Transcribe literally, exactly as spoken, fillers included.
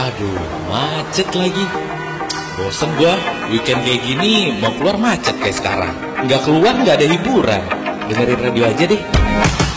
Aduh, macet lagi. Bosen gua, weekend kayak gini mau keluar macet kayak sekarang. Nggak keluar nggak ada hiburan. Dengerin radio aja deh.